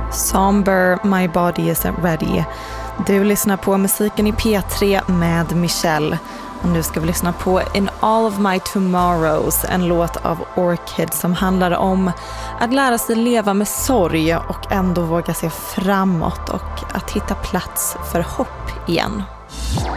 Somber, My Body Isn't Ready. Du lyssnar på musiken i P3 med Michelle. Och nu ska vi lyssna på In All of My Tomorrows, en låt av Orchid som handlar om att lära sig leva med sorg och ändå våga se framåt och att hitta plats för hopp igen.